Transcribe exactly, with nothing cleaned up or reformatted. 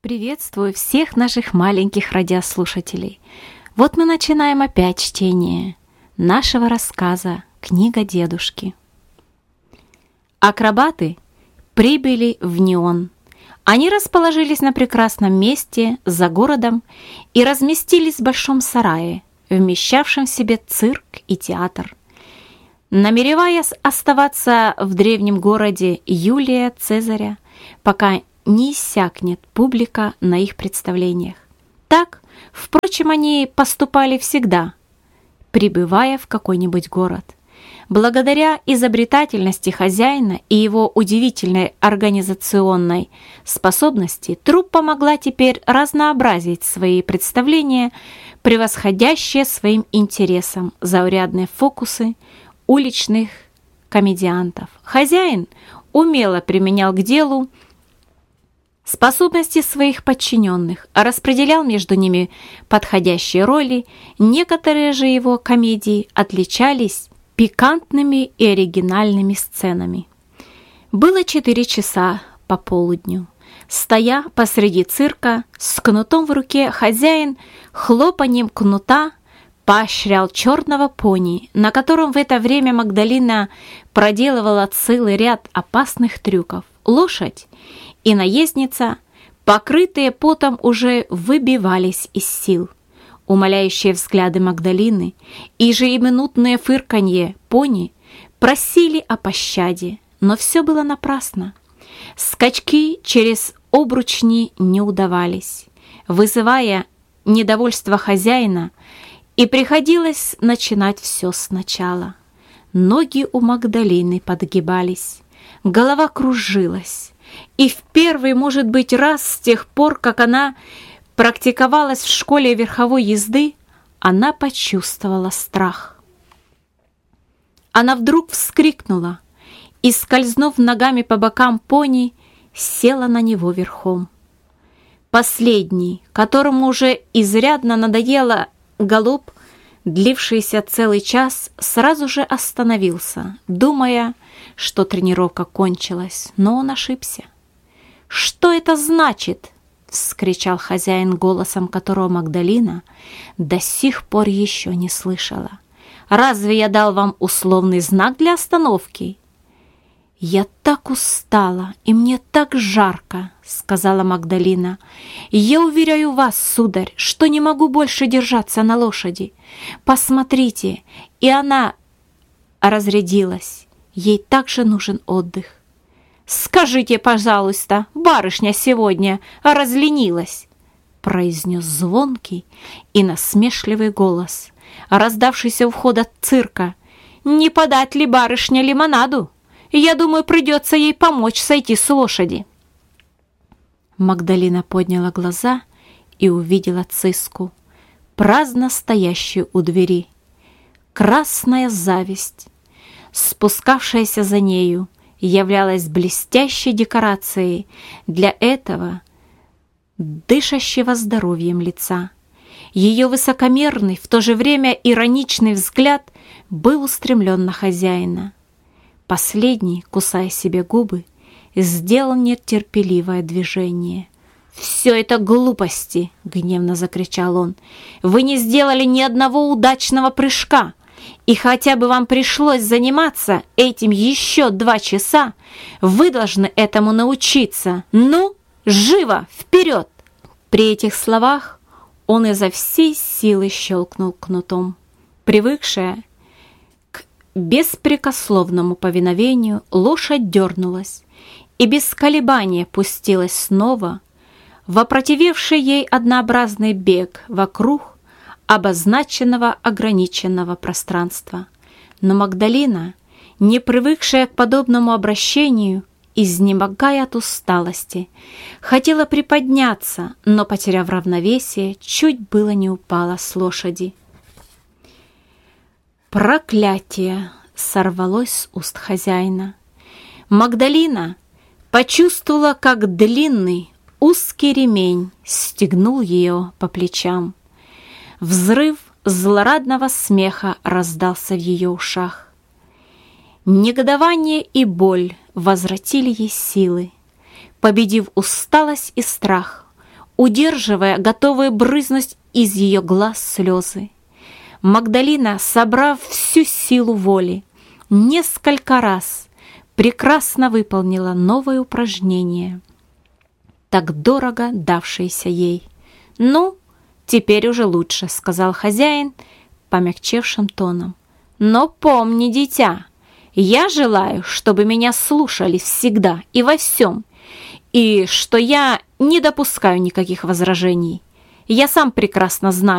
Приветствую всех наших маленьких радиослушателей. Вот мы начинаем опять чтение нашего рассказа «Книга дедушки». Акробаты прибыли в Неон. Они расположились на прекрасном месте за городом и разместились в большом сарае, вмещавшем в себе цирк и театр. Намереваясь оставаться в древнем городе Юлия Цезаря, пока не иссякнет публика на их представлениях. Так, впрочем, они поступали всегда, прибывая в какой-нибудь город. Благодаря изобретательности хозяина и его удивительной организационной способности труппа могла теперь разнообразить свои представления, превосходящие своим интересом заурядные фокусы уличных комедиантов. Хозяин умело применял к делу способности своих подчиненных, распределял между ними подходящие роли. Некоторые же его комедии отличались пикантными и оригинальными сценами. Было четыре часа по полудню. Стоя посреди цирка с кнутом в руке, хозяин хлопаньем кнута поощрял черного пони, на котором в это время Магдалина проделывала целый ряд опасных трюков. Лошадь и наездница, покрытые потом, уже выбивались из сил. Умоляющие взгляды Магдалины и ежеминутное фырканье пони просили о пощаде, но все было напрасно. Скачки через обручни не удавались, вызывая недовольство хозяина, и приходилось начинать все сначала. Ноги у Магдалины подгибались, голова кружилась, и в первый, может быть, раз с тех пор, как она практиковалась в школе верховой езды, она почувствовала страх. Она вдруг вскрикнула и, скользнув ногами по бокам пони, села на него верхом. Последний, которому уже изрядно надоело галоп, длившийся целый час, сразу же остановился, думая, что тренировка кончилась, но он ошибся. «Что это значит?» — вскричал хозяин голосом, которого Магдалина до сих пор еще не слышала. «Разве я дал вам условный знак для остановки?» «Я так устала, и мне так жарко», — сказала Магдалина. «Я уверяю вас, сударь, что не могу больше держаться на лошади. Посмотрите!» И она разрядилась. Ей также нужен отдых. «Скажите, пожалуйста, барышня сегодня разленилась», — произнес звонкий и насмешливый голос, раздавшийся у входа цирка. «Не подать ли барышне лимонаду? Я думаю, придется ей помочь сойти с лошади». Магдалина подняла глаза и увидела Циску, праздно стоящую у двери. Красная зависть, спускавшаяся за нею, являлась блестящей декорацией для этого дышащего здоровьем лица. Ее высокомерный, в то же время ироничный взгляд был устремлен на хозяина. Последний, кусая себе губы, сделал нетерпеливое движение. «Все это глупости!» — гневно закричал он. «Вы не сделали ни одного удачного прыжка, и хотя бы вам пришлось заниматься этим еще два часа, вы должны этому научиться. Ну, живо, вперед!» При этих словах он изо всей силы щелкнул кнутом. Привыкшая к беспрекословному повиновению, лошадь дернулась и без колебания пустилась снова в опротивевший ей однообразный бег вокруг обозначенного ограниченного пространства. Но Магдалина, не привыкшая к подобному обращению, изнемогая от усталости, хотела приподняться, но, потеряв равновесие, чуть было не упала с лошади. «Проклятие!» — сорвалось с уст хозяина. Магдалина почувствовала, как длинный узкий ремень стегнул ее по плечам. Взрыв злорадного смеха раздался в ее ушах. Негодование и боль возвратили ей силы. Победив усталость и страх, удерживая готовые брызнуть из ее глаз слезы. Магдалина, собрав всю силу воли, несколько раз прекрасно выполнила новое упражнение, так дорого давшееся ей. «Ну, теперь уже лучше», — сказал хозяин помягчевшим тоном. «Но помни, дитя, я желаю, чтобы меня слушали всегда и во всем, и что я не допускаю никаких возражений. Я сам прекрасно знаю,